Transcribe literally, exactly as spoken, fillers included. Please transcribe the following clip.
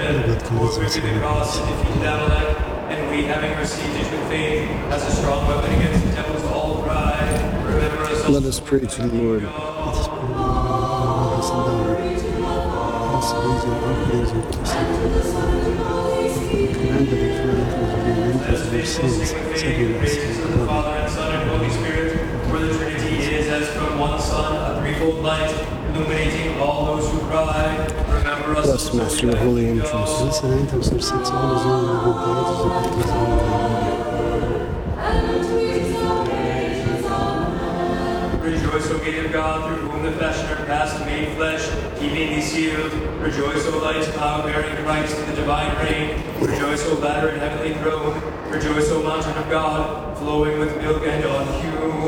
God commits Over us to to the cross and defeated Amalek, and we, having received it with faith, as a strong weapon against the devil's all pride, remember us Let also. us pray to the Lord. Let us pray Let us faithfully sing with faith, praises to the Father and Son and Holy Spirit, for the Trinity is as from one Son, a threefold light, illuminating all those who cry. Remember us Bless also, Master, the holy entrance. Blessed enter subsets all the zone of the days of the Rejoice, O gate of God, through whom the fashioner passed, made flesh, keeping thee sealed. Rejoice, O light, cloud-bearing Christ, the divine reign. Rejoice, O ladder and heavenly throne. Rejoice, O mountain of God, flowing with milk and unhewn.